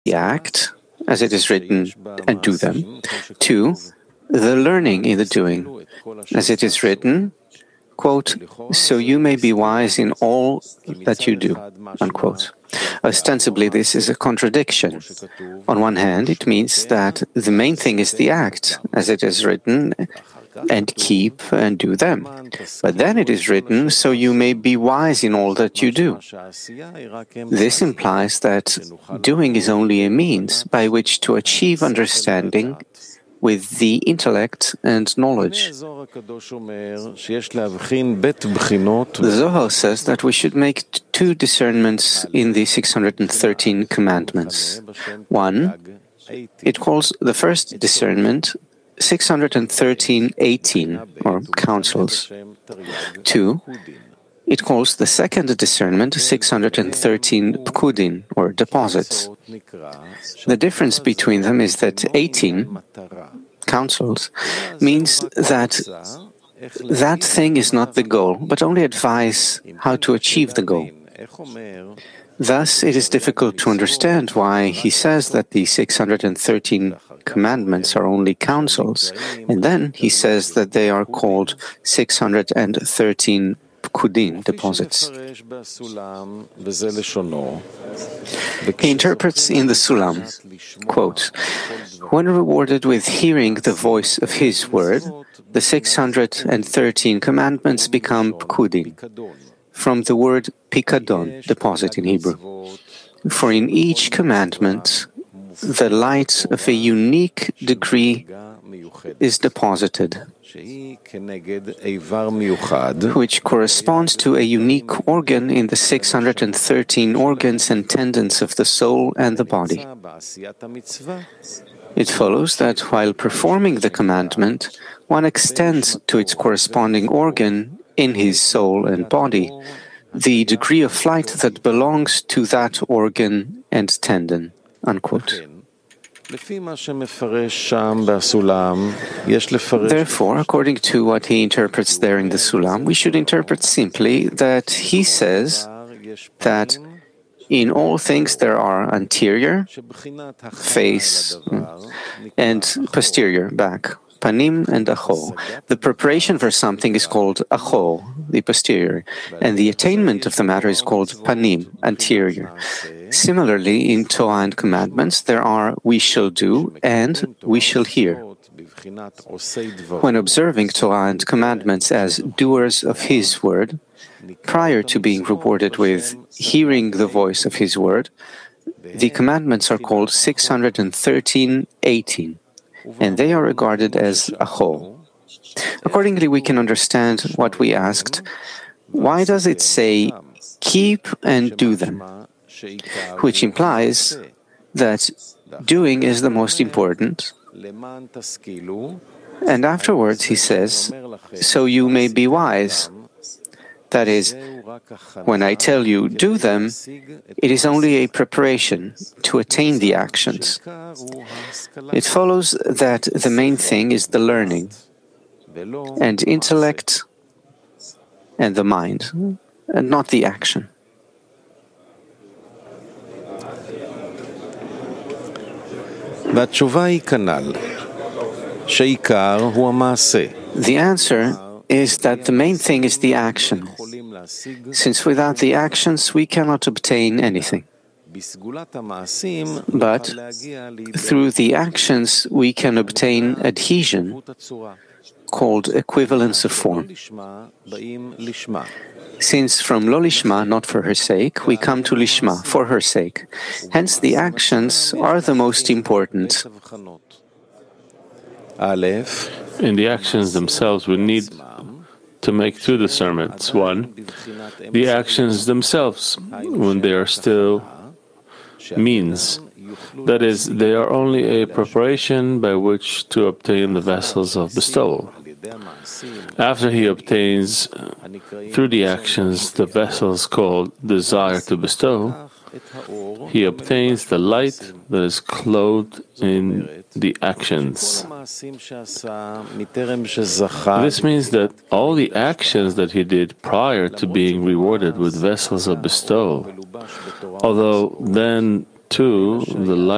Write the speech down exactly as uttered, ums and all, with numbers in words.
the act, as it is written, and do them. Two, the learning in the doing, as it is written, quote, so you may be wise in all that you do, unquote. Ostensibly, this is a contradiction. On one hand, it means that the main thing is the act, as it is written, and keep and do them. But then it is written, so you may be wise in all that you do. This implies that doing is only a means by which to achieve understanding with the intellect and knowledge. The Zohar says that we should make two discernments in the six hundred thirteen commandments. One, it calls the first discernment six hundred thirteen eighteen, or counsels. Two, it calls the second discernment six hundred thirteen pkudin, or deposits. The difference between them is that eighteen, counsels, means that that thing is not the goal, but only advice how to achieve the goal. Thus, it is difficult to understand why he says that the six hundred thirteen commandments are only counsels, and then he says that they are called six hundred thirteen pkudin, deposits. He interprets in the Sulam, quote, when rewarded with hearing the voice of his word, the six hundred thirteen commandments become pkudin, from the word pikadon, deposit in Hebrew. For in each commandment, the light of a unique degree is deposited, which corresponds to a unique organ in the six hundred thirteen organs and tendons of the soul and the body. It follows that while performing the commandment, one extends to its corresponding organ in his soul and body the degree of light that belongs to that organ and tendon, unquote. Therefore, according to what he interprets there in the Sulam, we should interpret simply that he says that in all things there are anterior, face, and posterior, back, panim and achor. The preparation for something is called achor, the posterior, and the attainment of the matter is called panim, anterior. Similarly, in Torah and commandments, there are we shall do and we shall hear. When observing Torah and commandments as doers of His word, prior to being rewarded with hearing the voice of His word, the commandments are called six hundred thirteen eighteen, and they are regarded as a whole. Accordingly, we can understand what we asked. Why does it say, keep and do them? Which implies that doing is the most important. And afterwards he says, so you may be wise. That is, when I tell you, do them, it is only a preparation to attain the actions. It follows that the main thing is the learning, and intellect, and the mind, and not the action. The answer is that the main thing is the action, since without the actions we cannot obtain anything. But through the actions we can obtain adhesion, called equivalence of form. Since from lo lishma, not for her sake, we come to lishma, for her sake. Hence the actions are the most important. In the actions themselves, we need to make two discernments. One, the actions themselves, when they are still means. That is, they are only a preparation by which to obtain the vessels of bestowal. After he obtains, through the actions, the vessels called desire to bestow, he obtains the light that is clothed in the actions. This means that all the actions that he did prior to being rewarded with vessels of bestowal, although then too the light